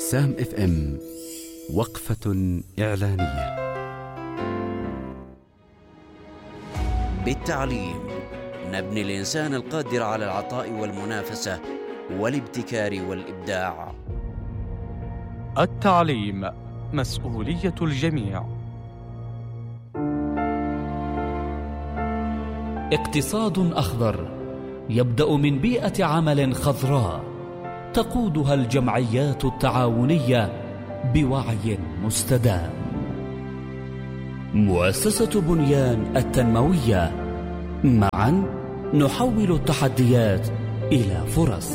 سام اف ام وقفة إعلانية. بالتعليم نبني الإنسان القادر على العطاء والمنافسة والابتكار والإبداع. التعليم مسؤولية الجميع. اقتصاد أخضر يبدأ من بيئة عمل خضراء تقودها الجمعيات التعاونية بوعي مستدام. مؤسسة بنيان التنموية، معا نحول التحديات إلى فرص.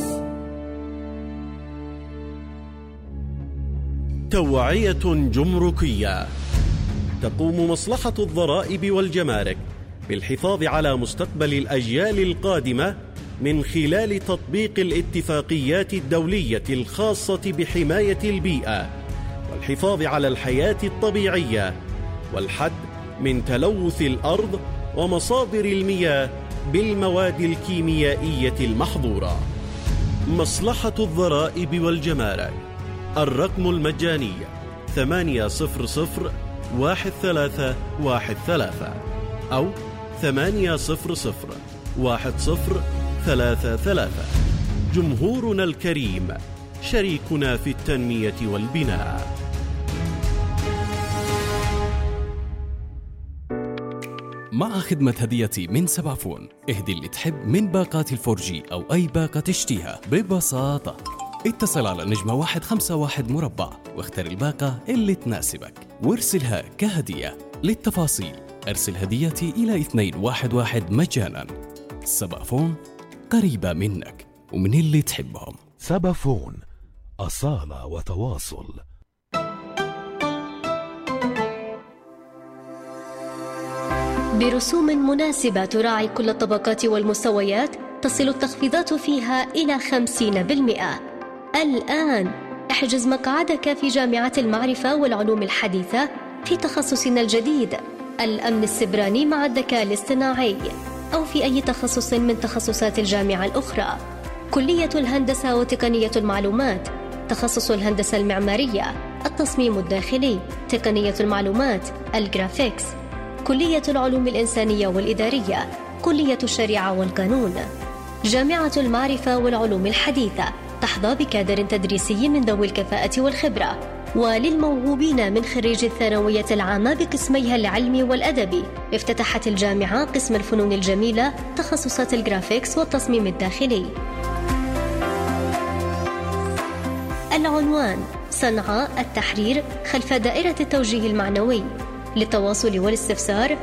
توعية جمركية. تقوم مصلحة الضرائب والجمارك بالحفاظ على مستقبل الأجيال القادمة من خلال تطبيق الاتفاقيات الدولية الخاصة بحماية البيئة والحفاظ على الحياة الطبيعية والحد من تلوث الأرض ومصادر المياه بالمواد الكيميائية المحظورة. مصلحة الضرائب والجمارك. الرقم المجاني 800-1313 أو 800-1033. جمهورنا الكريم شريكنا في التنمية والبناء. مع خدمة هديتي من سبعفون، اهدي اللي تحب من باقات الفورجي أو أي باقة تشتيها ببساطة. اتصل على نجمة 151 مربع واختر الباقة اللي تناسبك وارسلها كهدية. للتفاصيل ارسل هديتي إلى 211 مجانا. سبعفون، قريبة منك ومن اللي تحبهم. سبعفون، أصالة وتواصل. برسوم مناسبة تراعي كل الطبقات والمستويات، تصل التخفيضات فيها إلى 50%. الآن احجز مقعدك في جامعة المعرفة والعلوم الحديثة في تخصصنا الجديد الأمن السبراني مع الذكاء الاصطناعي، أو في أي تخصص من تخصصات الجامعة الأخرى. كلية الهندسة وتقنية المعلومات، تخصص الهندسة المعمارية، التصميم الداخلي، تقنية المعلومات، الجرافيكس. كلية العلوم الإنسانية والإدارية، كلية الشريعة والقانون. جامعة المعرفة والعلوم الحديثة تحظى بكادر تدريسي من ذوي الكفاءة والخبرة. وللموهوبين من خريج الثانوية العامة بقسميها العلمي والأدبي، افتتحت الجامعة قسم الفنون الجميلة، تخصصات الجرافيكس والتصميم الداخلي. العنوان: صنعاء التحرير خلف دائرة التوجيه المعنوي. للتواصل والاستفسار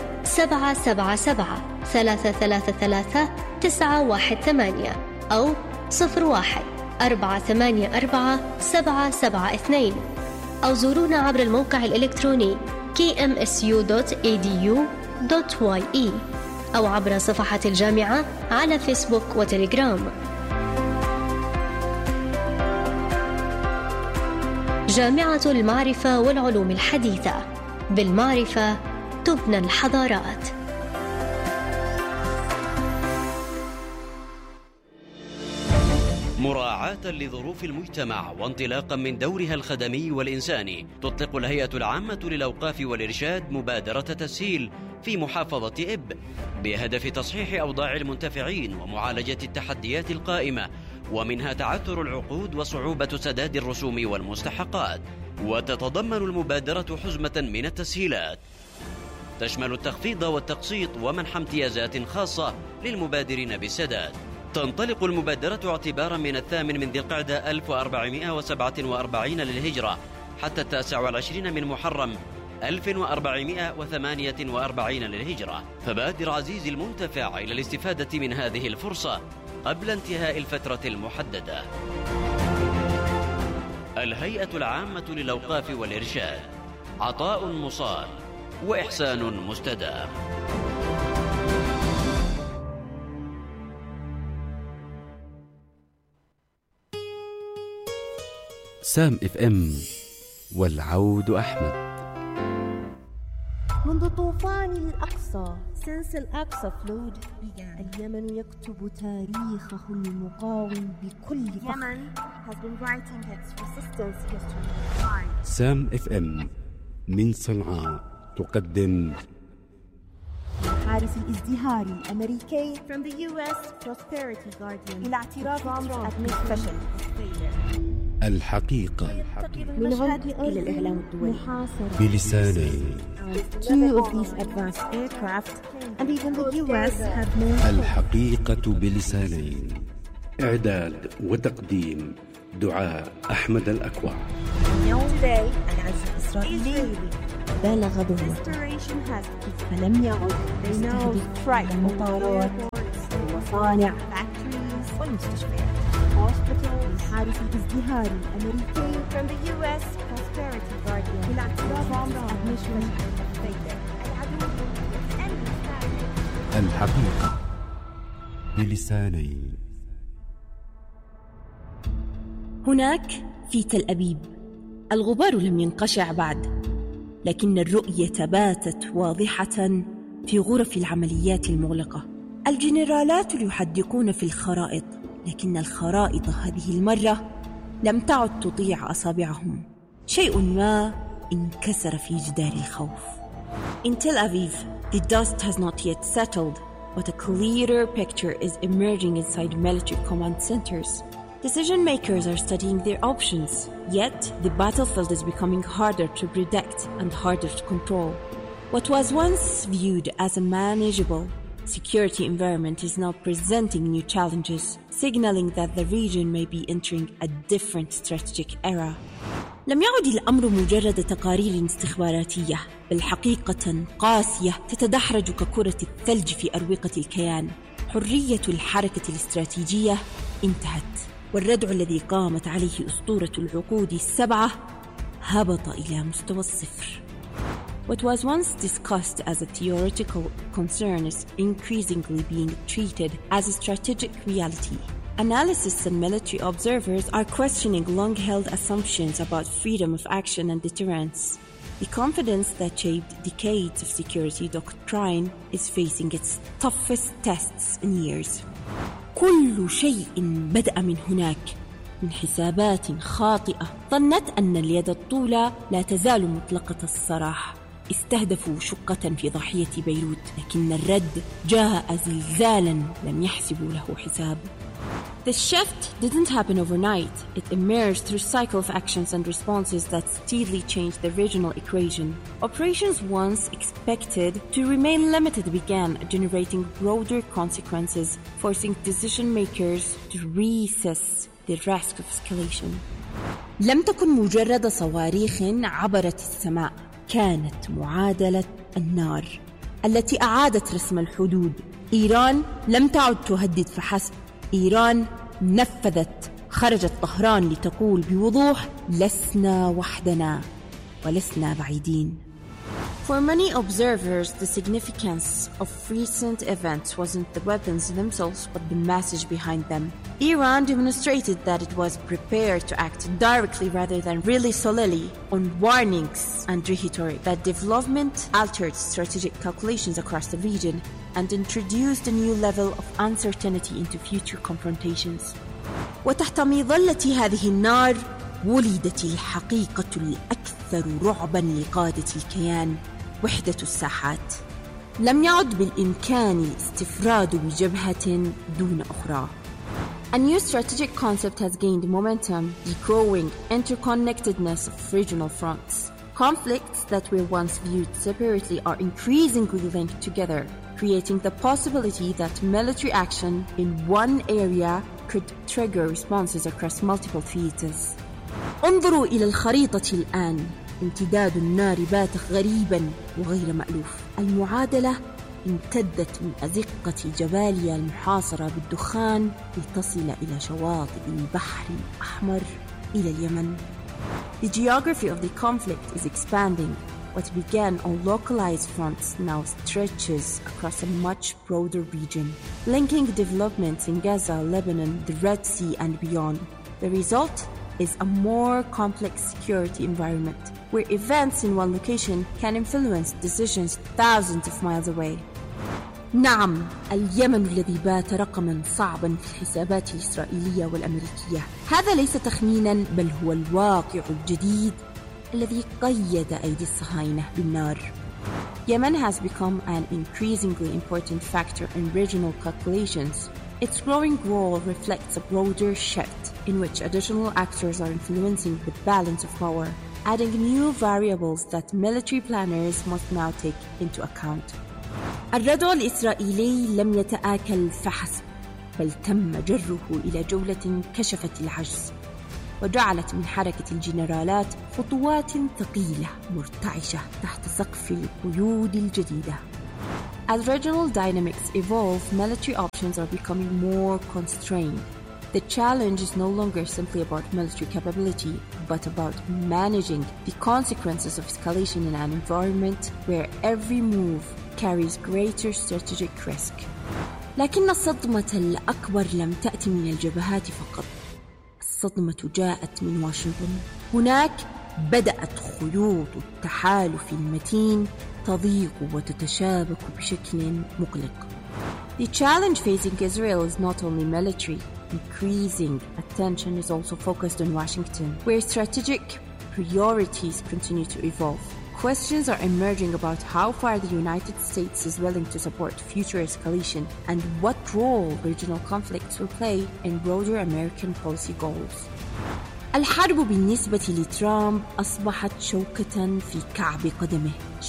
777-333-918 أو 01-484-772 أو زورونا عبر الموقع الإلكتروني kmsu.edu.ye أو عبر صفحة الجامعة على فيسبوك وتليجرام. جامعة المعرفة والعلوم الحديثة، بالمعرفة تبنى الحضارات. مراعاة لظروف المجتمع وانطلاقا من دورها الخدمي والإنساني، تطلق الهيئة العامة للأوقاف والإرشاد مبادرة تسهيل في محافظة إب بهدف تصحيح أوضاع المنتفعين ومعالجة التحديات القائمة، ومنها تعثر العقود وصعوبة سداد الرسوم والمستحقات. وتتضمن المبادرة حزمة من التسهيلات تشمل التخفيض والتقسيط ومنح امتيازات خاصة للمبادرين بالسداد. تنطلق المبادرة اعتبارا من 8 ذي القعدة 1447 للهجرة حتى 29 من محرم 1448 للهجرة. فبادر عزيزي المنتفع إلى الاستفادة من هذه الفرصة قبل انتهاء الفترة المحددة. الهيئة العامة للأوقاف والإرشاد، عطاء مصال وإحسان مستدام. سام اف ام والعود أحمد. منذ طوفان الأقصى since الأقصى flowed اليمن يكتب تاريخه المقاوم بكل فخر. has been writing its resistance history. سام اف ام من صنعاء تقدم حارس الازدهار الأمريكي from the US Prosperity Guardian إلى اعتراف ترامب administration الحقيقة من عمق إلى الإعلام الدولي بلسانين. Two of these advanced aircraft and even the US have moved. الحقيقة بلسانين. إعداد وتقديم دعاء أحمد الأكوع. Today العنف الإسرائيلي بالغ ظهوره فلم يعد يستهدف المطارات والمصانع والمستشفيات. حارس الازدهار الأمريكي from the US Prosperity Guardian إلى اعتراف administration الحقيقة بلسانين. هناك في تل أبيب الغبار لم ينقشع بعد، لكن الرؤية باتت واضحة في غرف العمليات المغلقة. الجنرالات يحدقون في الخرائط، لكن الخرائط هذه المرة لم تعد تطيع أصابعهم. شيء ما انكسر في جدار الخوف. In Tel Aviv, the dust has not yet settled, but a clearer picture is emerging inside military command centers. Decision makers are studying their options, yet the battlefield is becoming harder to predict and harder to control. What was once viewed as a manageable security environment is now presenting new challenges, signaling that the region may be entering a different strategic era. لم يعد الأمر مجرد تقارير استخباراتية، بل حقيقة قاسية تتدحرج ككرة الثلج في أروقة الكيان. حرية الحركة الاستراتيجية انتهت، والردع الذي قامت عليه أسطورة العقود السبعة هبط إلى مستوى الصفر. What was once discussed as a theoretical concern is increasingly being treated as a strategic reality. Analysts and military observers are questioning long-held assumptions about freedom of action and deterrence. The confidence that shaped decades of security doctrine is facing its toughest tests in years. كل شيء بدأ من هناك، من حسابات خاطئة ظنت أن اليد الطولى لا تزال مطلقة السراح. استهدفوا شقة في ضاحية بيروت، لكن الرد جاء زلزالا لم يحسبوا له حساب. The shift didn't happen overnight. It emerged through a cycle of actions and responses that steadily changed the regional equation. Operations once expected to remain limited began generating broader consequences, forcing decision makers to reassess the risk of escalation. لم تكن مجرد صواريخ عبرت السماء، كانت معادلة النار التي أعادت رسم الحدود. إيران لم تعد تهدد فحسب، إيران نفذت. خرجت طهران لتقول بوضوح: لسنا وحدنا ولسنا بعيدين. For many observers, the significance of recent events wasn't the weapons themselves, but the message behind them. Iran demonstrated that it was prepared to act directly rather than rely solely on warnings and rhetoric. That development altered strategic calculations across the region and introduced a new level of uncertainty into future confrontations. وتحت مظلة هذه النار ولدت الحقيقة الأكثر رعباً لقادة الكيان: وحدة الساحات. لم يعد بالإمكان الاستفراد بجبهة دون أخرى. A new strategic concept has gained momentum, the growing interconnectedness of regional fronts. Conflicts that were once viewed separately are increasingly linked together, creating the possibility that military action in one area could trigger responses across multiple theaters. انظروا إلى الخريطة الآن. امتداد النار بات غريباً وغير مألوف. المعادلة امتدت من أزقة جباليا المحاصرة بالدخان لتصل إلى شواطئ البحر الأحمر إلى اليمن. The geography of the conflict is expanding. What began on localized fronts now stretches across a much broader region, linking developments in Gaza, Lebanon, the Red Sea, and beyond. The result is a more complex security environment, where events in one location can influence decisions thousands of miles away. نعم، اليمن الذي بات رقما صعبا في الحسابات الإسرائيلية والأمريكية. هذا ليس تخمينا، بل هو الواقع الجديد الذي قيد أيدي الصهاينة بالنار. Yemen has become an increasingly important factor in regional calculations. Its growing role reflects a broader shift in which additional actors are influencing the balance of power, adding new variables that military planners must now take into account. الردع الإسرائيلي لم يتآكل فحسب، بل تم جره إلى جولة كشفت العجز، وجعلت من حركة الجنرالات خطوات ثقيلة مرتعشة تحت سقف القيود الجديدة. As regional dynamics evolve, military options are becoming more constrained. The challenge is no longer simply about military capability, but about managing the consequences of escalation in an environment where every move carries greater strategic risk. لكن الصدمة الأكبر لم تأتي من الجبهات فقط. الصدمة جاءت من واشنطن. هناك بدأت خيوط التحالف المتين تضيق وتتشابك بشكل مقلق. The challenge facing Israel is not only military. Increasing attention is also focused on Washington, where strategic priorities continue to evolve. Questions are emerging about how far the United States is willing to support future escalation and what role regional conflicts will play in broader American policy goals. الحرب بالنسبة لترامب أصبحت شوكة في كعب قدمه،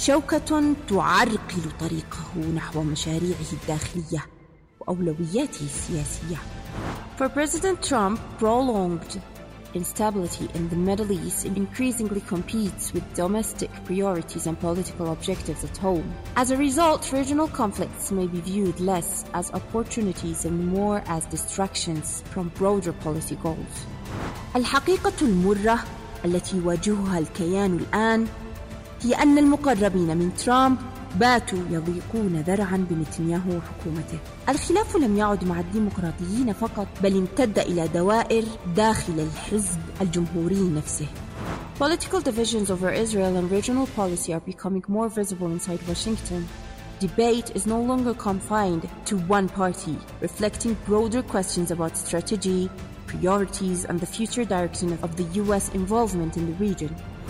شوكة تعرقل طريقه نحو مشاريعه الداخلية وأولوياته السياسية. For President Trump, prolonged instability in the Middle East increasingly competes with domestic priorities and political objectives at home. As a result, regional conflicts may be viewed less as opportunities and more as distractions from broader policy goals. الحقيقة المرة التي يواجهها الكيان الآن هي أن المقربين من ترامب باتوا يضيقون ذرعا بنتنياهو وحكومته. الخلاف لم يعد مع الديمقراطيين فقط، بل امتد إلى دوائر داخل الحزب الجمهوري نفسه. Political divisions over Israel and regional policy are becoming more visible inside Washington. Debate is no longer confined to one party, reflecting broader questions about strategy, priorities, and the future direction of the US involvement in the region.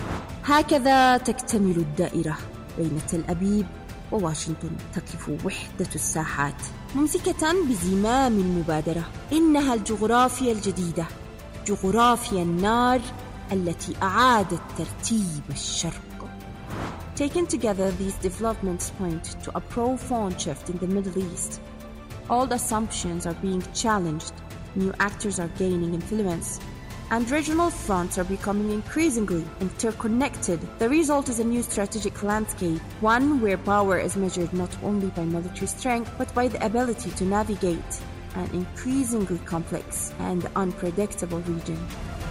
هكذا تكتمل الدائرة بين تل أبيب وواشنطن. تقف وحدة الساحات ممسكة بزمام المبادرة. إنها الجغرافيا الجديدة، جغرافيا النار التي أعادت ترتيب الشرق. Taken together, these developments point to a profound shift in the Middle East. Old assumptions are being challenged, new actors are gaining influence, and regional fronts are becoming increasingly interconnected. The result is a new strategic landscape, one where power is measured not only by military strength, but by the ability to navigate an increasingly complex and unpredictable region.